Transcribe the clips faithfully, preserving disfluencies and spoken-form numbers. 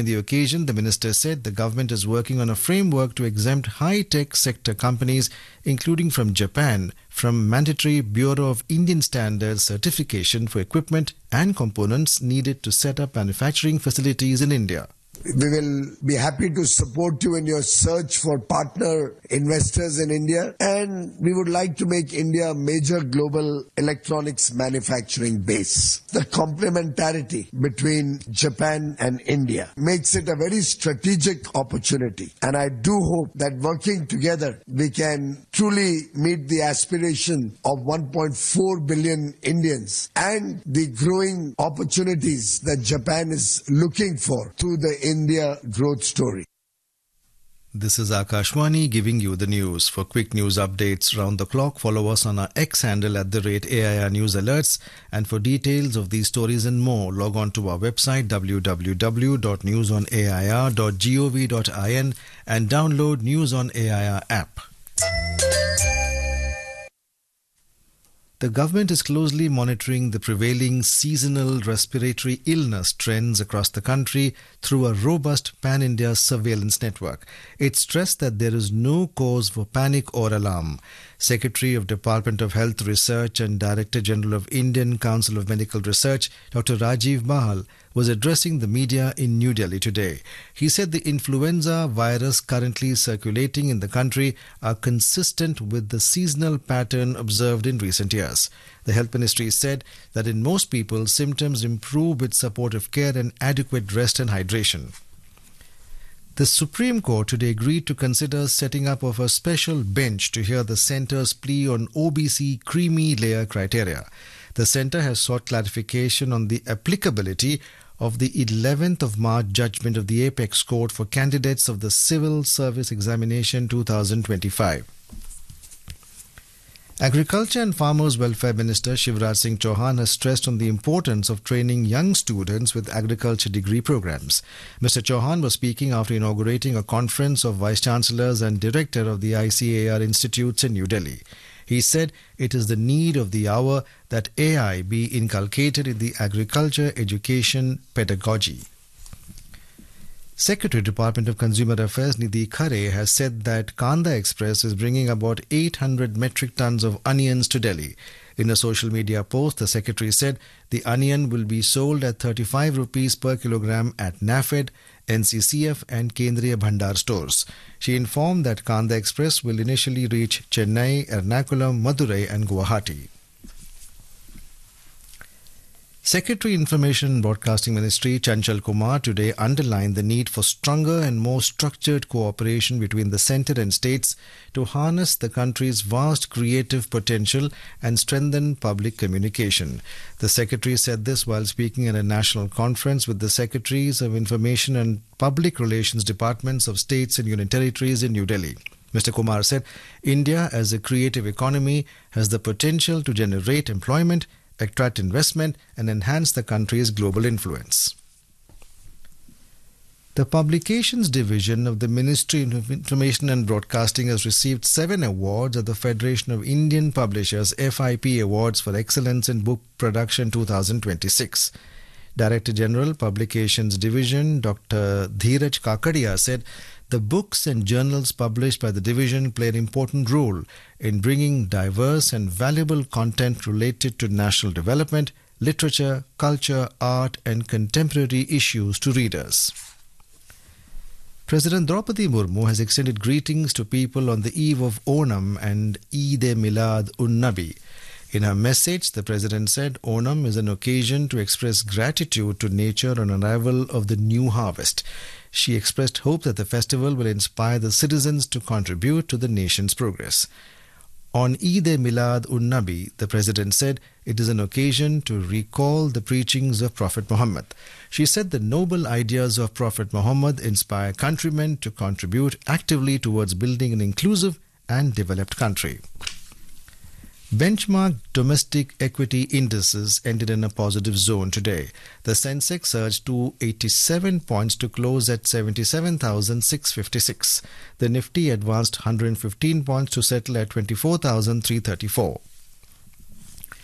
on the occasion, the minister said the government is working on a framework to exempt high-tech sector companies, including from Japan, from mandatory Bureau of Indian Standards certification for equipment and components needed to set up manufacturing facilities in India. We will be happy to support you in your search for partner investors in India, and we would like to make India a major global electronics manufacturing base. The complementarity between Japan and India makes it a very strategic opportunity, and I do hope that working together we can truly meet the aspiration of one point four billion Indians and the growing opportunities that Japan is looking for through the India growth story. This is Akashwani giving you the news. For quick news updates round the clock, follow us on our X handle at the rate A I R News Alerts. And for details of these stories and more, log on to our website w w w dot news on a i r dot gov dot in and download News on A I R app. The government is closely monitoring the prevailing seasonal respiratory illness trends across the country through a robust pan-India surveillance network. It stressed that there is no cause for panic or alarm. Secretary of Department of Health Research and Director General of Indian Council of Medical Research, Doctor Rajiv Bahal, was addressing the media in New Delhi today. He said the influenza virus currently circulating in the country are consistent with the seasonal pattern observed in recent years. The Health Ministry said that in most people, symptoms improve with supportive care and adequate rest and hydration. The Supreme Court today agreed to consider setting up of a special bench to hear the centre's plea on O B C creamy layer criteria. The centre has sought clarification on the applicability of the eleventh of March judgment of the Apex Court for candidates of the Civil Service Examination twenty twenty-five. Agriculture and Farmers Welfare Minister Shivraj Singh Chauhan has stressed on the importance of training young students with agriculture degree programs. Mister Chauhan was speaking after inaugurating a conference of Vice Chancellors and Director of the I C A R Institutes in New Delhi. He said it is the need of the hour that A I be inculcated in the agriculture education pedagogy. Secretary Department of Consumer Affairs Nidhi Khare has said that Kanda Express is bringing about eight hundred metric tons of onions to Delhi. In a social media post, the secretary said the onion will be sold at thirty-five rupees per kilogram at NAFED, N C C F and Kendriya Bhandar stores. She informed that Kanda Express will initially reach Chennai, Ernakulam, Madurai and Guwahati. Secretary Information and Broadcasting Ministry Chanchal Kumar today underlined the need for stronger and more structured cooperation between the centre and states to harness the country's vast creative potential and strengthen public communication. The Secretary said this while speaking at a national conference with the Secretaries of Information and Public Relations Departments of states and union territories in New Delhi. Mister Kumar said India as a creative economy has the potential to generate employment, attract investment and enhance the country's global influence. The Publications Division of the Ministry of Information and Broadcasting has received seven awards at the Federation of Indian Publishers F I P Awards for Excellence in Book Production twenty twenty-six. Director General Publications Division Doctor Dheeraj Kakadia said the books and journals published by the division play an important role in bringing diverse and valuable content related to national development, literature, culture, art and contemporary issues to readers. President Draupadi Murmu has extended greetings to people on the eve of Onam and Eid-e-Milad-un-Nabi. In her message, the President said Onam is an occasion to express gratitude to nature on arrival of the new harvest. She expressed hope that the festival will inspire the citizens to contribute to the nation's progress. On Eid-e-Milad-un-Nabi, the President said it is an occasion to recall the preachings of Prophet Muhammad. She said the noble ideas of Prophet Muhammad inspire countrymen to contribute actively towards building an inclusive and developed country. Benchmark domestic equity indices ended in a positive zone today. The Sensex surged to eighty-seven points to close at seventy-seven thousand six hundred fifty-six. The Nifty advanced one hundred fifteen points to settle at twenty-four thousand three hundred thirty-four.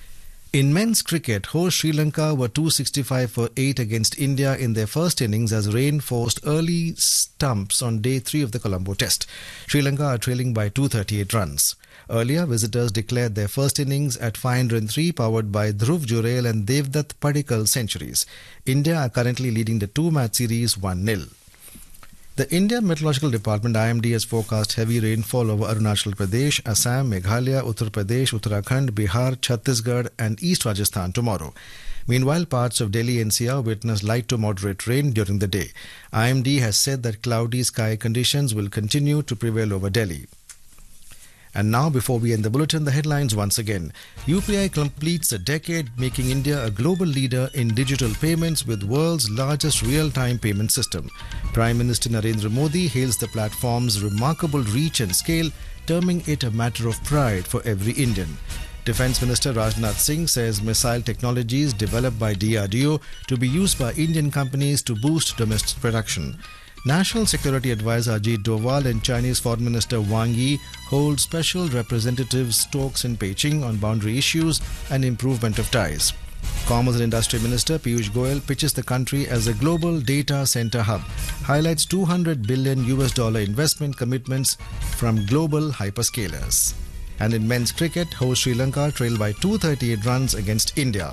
In men's cricket, host Sri Lanka were two sixty-five for eight against India in their first innings as rain forced early stumps on day three of the Colombo Test. Sri Lanka are trailing by two hundred thirty-eight runs. Earlier, visitors declared their first innings at five hundred three, powered by Dhruv Jurel and Devdutt Padikkal centuries. India are currently leading the two-match series one nil. The India Meteorological Department I M D has forecast heavy rainfall over Arunachal Pradesh, Assam, Meghalaya, Uttar Pradesh, Uttarakhand, Bihar, Chhattisgarh and East Rajasthan tomorrow. Meanwhile, parts of Delhi N C R witnessed light to moderate rain during the day. I M D has said that cloudy sky conditions will continue to prevail over Delhi. And now, before we end the bulletin, the headlines once again. U P I completes a decade, making India a global leader in digital payments with world's largest real-time payment system. Prime Minister Narendra Modi hails the platform's remarkable reach and scale, terming it a matter of pride for every Indian. Defence Minister Rajnath Singh says missile technologies developed by D R D O to be used by Indian companies to boost domestic production. National Security Advisor Ajit Doval and Chinese Foreign Minister Wang Yi hold special representatives talks in Beijing on boundary issues and improvement of ties. Commerce and Industry Minister Piyush Goyal pitches the country as a global data center hub, highlights two hundred billion U S dollar investment commitments from global hyperscalers. And in men's cricket, host Sri Lanka trailed by two hundred thirty-eight runs against India.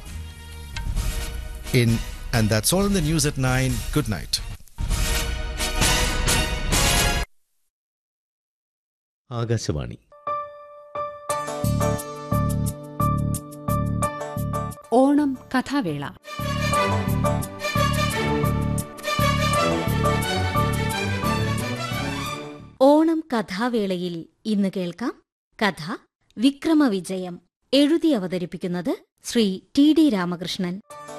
In and that's all in the news at nine. Good night. Akashvani. Onam കഥാവേള. Onam കഥാവേളയിൽ ഇന്ന് കേൾക്കാം കഥ വിക്രമവിജയം. എഴുതി അവതരിപ്പിക്കുന്നത് Shri T D Ramakrishnan.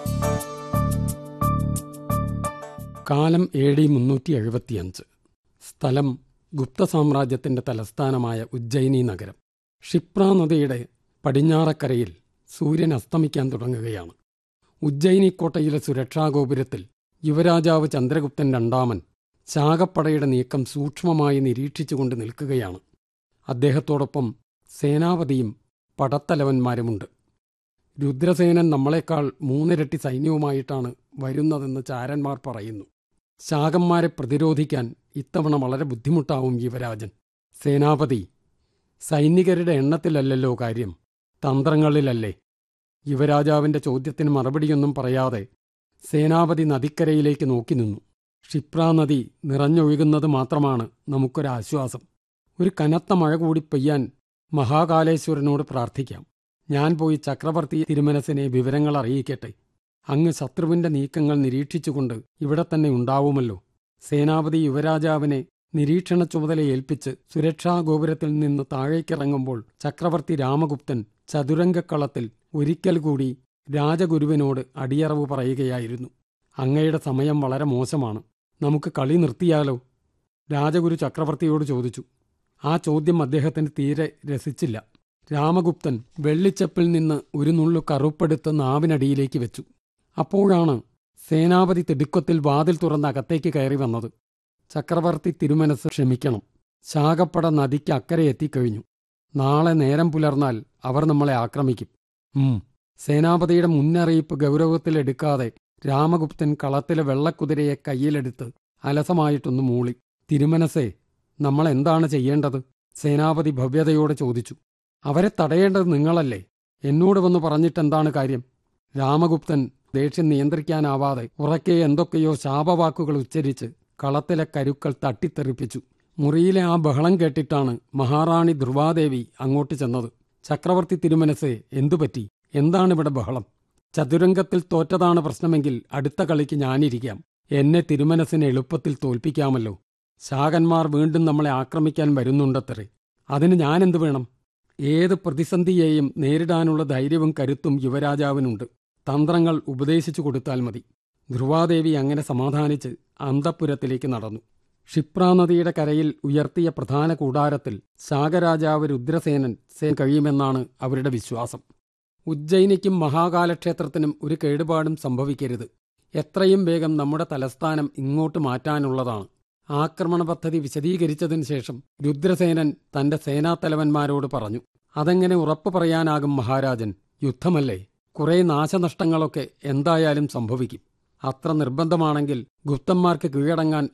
കാലം A D മുന്നൂറ്റി എഴുപത്തിയഞ്ച്. സ്ഥലം ഗുപ്ത സാമ്രാജ്യത്തിന്റെ തലസ്ഥാനമായ ഉജ്ജയിനി നഗരം. ക്ഷിപ്ര നദിയുടെ പടിഞ്ഞാറക്കരയിൽ സൂര്യൻ അസ്തമിക്കാൻ തുടങ്ങുകയാണ്. ഉജ്ജയിനി കോട്ടയിലെ സുരക്ഷാഗോപുരത്തിൽ യുവരാജാവ് ചന്ദ്രഗുപ്തൻ രണ്ടാമൻ ശാകപ്പടയുടെ നീക്കം സൂക്ഷ്മമായി നിരീക്ഷിച്ചുകൊണ്ട് നിൽക്കുകയാണ്. അദ്ദേഹത്തോടൊപ്പം സേനാപതിയും പടത്തലവന്മാരുമുണ്ട്. രുദ്രസേനൻ നമ്മളെക്കാൾ മൂന്നിരട്ടി സൈന്യവുമായിട്ടാണ് വരുന്നതെന്ന് ചാരന്മാർ പറയുന്നു. ശാകന്മാരെ പ്രതിരോധിക്കാൻ ഇത്തവണ വളരെ ബുദ്ധിമുട്ടാവും യുവരാജൻ. സേനാപതി, സൈനികരുടെ എണ്ണത്തിലല്ലല്ലോ കാര്യം, തന്ത്രങ്ങളിലല്ലേ? യുവരാജാവിന്റെ ചോദ്യത്തിന് മറുപടിയൊന്നും പറയാതെ സേനാപതി നദിക്കരയിലേക്ക് നോക്കി നിന്നു. ക്ഷിപ്ര നദി നിറഞ്ഞൊഴുകുന്നത് മാത്രമാണ് നമുക്കൊരാശ്വാസം. ഒരു കനത്ത മഴ കൂടി പെയ്യാൻ മഹാകാലേശ്വരനോട് പ്രാർത്ഥിക്കാം. ഞാൻ പോയി ചക്രവർത്തി തിരുമനസിനെ വിവരങ്ങൾ അറിയിക്കട്ടെ. അങ്ങ് ശത്രുവിന്റെ നീക്കങ്ങൾ നിരീക്ഷിച്ചുകൊണ്ട് ഇവിടെ തന്നെ ഉണ്ടാവുമല്ലോ. സേനാപതി യുവരാജാവിനെ നിരീക്ഷണ ചുമതല ഏൽപ്പിച്ച് സുരക്ഷാ ഗോപുരത്തിൽ നിന്ന് താഴേക്കിറങ്ങുമ്പോൾ ചക്രവർത്തി രാമഗുപ്തൻ ചതുരംഗക്കളത്തിൽ ഒരിക്കൽ കൂടി രാജഗുരുവിനോട് അടിയറവ് പറയുകയായിരുന്നു. അങ്ങയുടെ സമയം വളരെ മോശമാണ്, നമുക്ക് കളി നിർത്തിയാലോ? രാജഗുരു ചക്രവർത്തിയോട് ചോദിച്ചു. ആ ചോദ്യം അദ്ദേഹത്തിന് തീരെ രസിച്ചില്ല. രാമഗുപ്തൻ വെള്ളിച്ചപ്പിൽ നിന്ന് ഒരു നുള്ളു കറുപ്പെടുത്ത് നാവിനടിയിലേക്ക് വെച്ചു. അപ്പോഴാണ് സേനാപതി തിടുക്കത്തിൽ വാതിൽ തുറന്ന് അകത്തേക്ക് കയറി വന്നത്. ചക്രവർത്തി തിരുമനസ് ക്ഷമിക്കണം, ശാകപ്പട നദിക്ക് അക്കരെ എത്തിക്കഴിഞ്ഞു. നാളെ നേരം പുലർന്നാൽ അവർ നമ്മളെ ആക്രമിക്കും. ഉം സേനാപതിയുടെ മുന്നറിയിപ്പ് ഗൗരവത്തിലെടുക്കാതെ രാമഗുപ്തൻ കളത്തിലെ വെള്ളക്കുതിരയെ കയ്യിലെടുത്ത് അലസമായിട്ടൊന്ന് മൂളി. തിരുമനസേ, നമ്മളെന്താണ് ചെയ്യേണ്ടത്? സേനാപതി ഭവ്യതയോടെ ചോദിച്ചു. അവരെ തടയേണ്ടത് നിങ്ങളല്ലേ? എന്നോട് വന്ന് പറഞ്ഞിട്ടെന്താണ് കാര്യം? രാമഗുപ്തൻ ദേഷ്യം നിയന്ത്രിക്കാനാവാതെ ഉറക്കെ എന്തൊക്കെയോ ശാപവാക്കുകൾ ഉച്ചരിച്ച് കളത്തിലെ കരുക്കൾ തട്ടിത്തെറിപ്പിച്ചു. മുറിയിലെ ആ ബഹളം കേട്ടിട്ടാണ് മഹാറാണി ധ്രുവാദേവി അങ്ങോട്ട് ചെന്നത്. ചക്രവർത്തി തിരുമനസേ, എന്തുപറ്റി? എന്താണിവിടെ ബഹളം? ചതുരംഗത്തിൽ തോറ്റതാണ് പ്രശ്നമെങ്കിൽ അടുത്ത കളിക്ക് ഞാനിരിക്കാം. എന്നെ തിരുമനസിനെ എളുപ്പത്തിൽ തോൽപ്പിക്കാമല്ലോ. ശാകന്മാർ വീണ്ടും നമ്മളെ ആക്രമിക്കാൻ വരുന്നുണ്ടത്രേ. അതിന് ഞാനെന്ത് വേണം? ഏത് പ്രതിസന്ധിയെയും നേരിടാനുള്ള ധൈര്യവും കരുത്തും യുവരാജാവിനുണ്ട്. തന്ത്രങ്ങൾ ഉപദേശിച്ചു കൊടുത്താൽ മതി. ധ്രുവാദേവി അങ്ങനെ സമാധാനിച്ച് അന്തഃപുരത്തിലേക്ക് നടന്നു. ക്ഷിപ്ര നദിയുടെ കരയിൽ ഉയർത്തിയ പ്രധാന കൂടാരത്തിൽ ശാകരാജാവ് രുദ്രസേനൻ സേൻ കഴിയുമെന്നാണ് അവരുടെ വിശ്വാസം. ഉജ്ജയിനിക്കും മഹാകാലക്ഷേത്രത്തിനും ഒരു കേടുപാടും സംഭവിക്കരുത്. എത്രയും വേഗം നമ്മുടെ തലസ്ഥാനം ഇങ്ങോട്ട് മാറ്റാനുള്ളതാണ്. ആക്രമണ പദ്ധതി വിശദീകരിച്ചതിനു ശേഷം രുദ്രസേനൻ തന്റെ സേനാത്തലവന്മാരോട് പറഞ്ഞു. അതെങ്ങനെ ഉറപ്പു പറയാനാകും മഹാരാജൻ? യുദ്ധമല്ലേ? കുറേ നാശനഷ്ടങ്ങളൊക്കെ എന്തായാലും സംഭവിക്കും. അത്ര നിർബന്ധമാണെങ്കിൽ ഗുപ്തന്മാർക്ക് കീഴടങ്ങാൻ